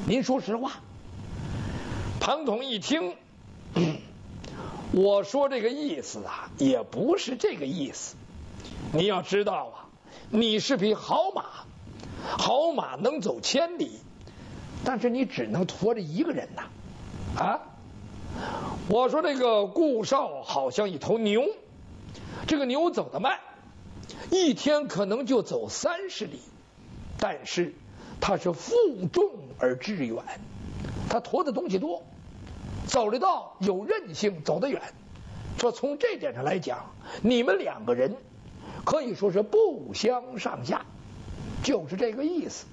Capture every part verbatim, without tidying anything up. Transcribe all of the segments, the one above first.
您说实话。庞统一听，我说这个意思啊，也不是这个意思。你要知道啊，你是匹好马，好马能走千里，但是你只能驮着一个人呐，啊！我说这个顾少好像一头牛，这个牛走得慢，一天可能就走三十里，但是它是负重而致远，它驮的东西多，走得到有韧性，走得远。说从这点上来讲，你们两个人可以说是不相上下，就是这个意思。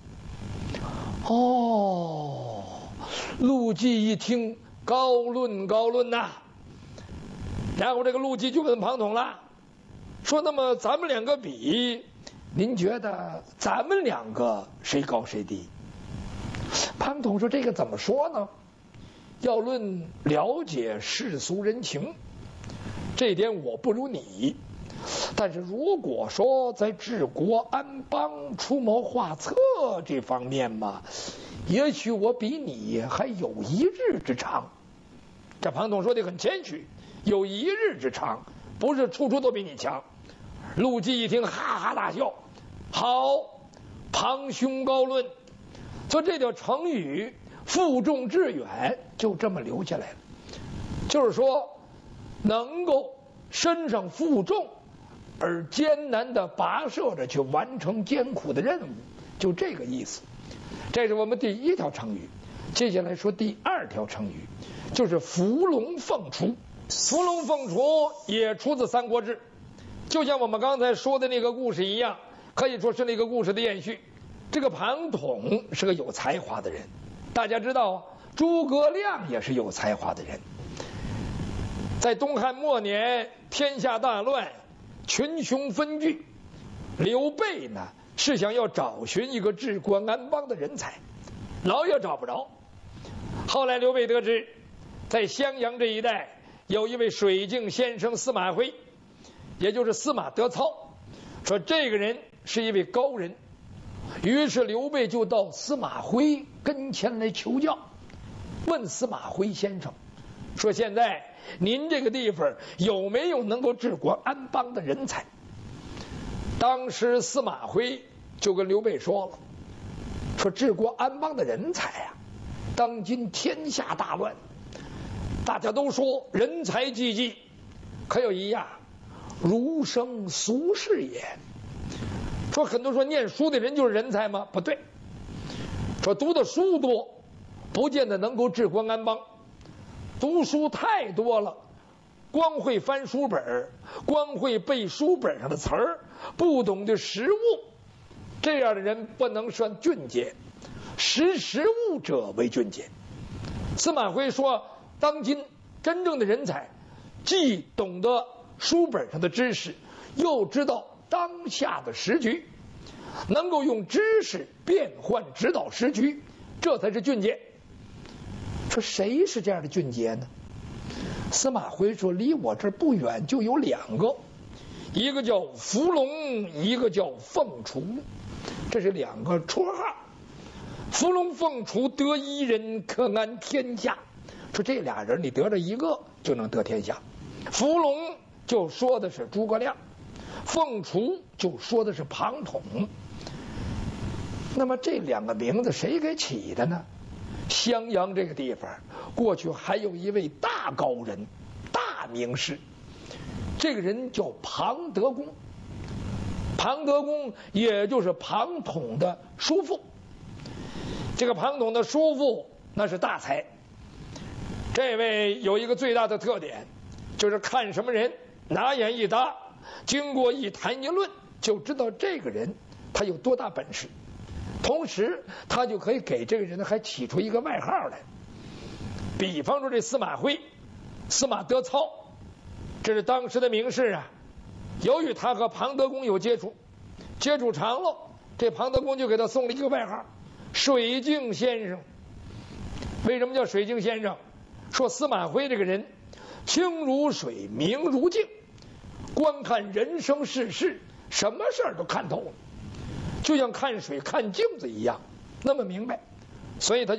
哦，陆绩一听，高论高论呐、啊。然后这个陆绩就问庞统了，说：“那么咱们两个比，您觉得咱们两个谁高谁低？”庞统说：“这个怎么说呢？要论了解世俗人情，这点我不如你。但是如果说在治国安邦、出谋划策这方面嘛，也许我比你还有一日之长。”这庞统说的很谦虚，有一日之长，不是处处都比你强。陆绩一听，哈哈大笑。好，庞兄高论。说这条成语负重致远就这么留下来了，就是说能够身上负重而艰难的跋涉着去完成艰苦的任务，就这个意思。这是我们第一条成语。接下来说第二条成语，就是伏龙凤雏。伏龙凤雏也出自《三国志》，就像我们刚才说的那个故事一样，可以说是那个故事的延续。这个庞统是个有才华的人，大家知道诸葛亮也是有才华的人。在东汉末年，天下大乱，群雄纷聚，刘备呢是想要找寻一个治国安邦的人才，老也找不着。后来刘备得知，在襄阳这一带有一位水镜先生司马徽，也就是司马德操，说这个人是一位高人。于是刘备就到司马徽跟前来求教，问司马徽先生说：“现在您这个地方有没有能够治国安邦的人才？”当时司马徽就跟刘备说了，说治国安邦的人才啊，当今天下大乱，大家都说人才济济，可有一样，儒生俗世也。说很多说念书的人就是人才吗？不对。说读的书多，不见得能够治国安邦。读书太多了，光会翻书本，光会背书本上的词儿，不懂得实务，这样的人不能算俊杰。识时务者为俊杰。司马徽说，当今真正的人才，既懂得书本上的知识，又知道当下的时局，能够用知识变换指导时局，这才是俊杰。说谁是这样的俊杰呢？司马徽说，离我这儿不远就有两个，一个叫伏龙，一个叫凤雏，这是两个绰号。伏龙凤雏得一人，可安天下。说这俩人你得着一个就能得天下。伏龙就说的是诸葛亮，凤雏就说的是庞统。那么这两个名字谁给起的呢？襄阳这个地方过去还有一位大高人，大名士，这个人叫庞德公。庞德公也就是庞统的叔父。这个庞统的叔父那是大才，这位有一个最大的特点，就是看什么人拿眼一搭，经过一谈一论就知道这个人他有多大本事，同时他就可以给这个人还起出一个外号来。比方说这司马徽，司马德操，这是当时的名士啊。由于他和庞德公有接触，接触长了，这庞德公就给他送了一个外号，水镜先生。为什么叫水镜先生？说司马徽这个人清如水，明如镜，观看人生世事，什么事儿都看透了，就像看水看镜子一样，那么明白。所以他